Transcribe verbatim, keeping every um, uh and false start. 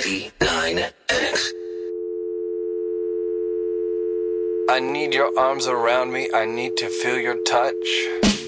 ninety-nine X. I need your arms around me. I need to feel your touch.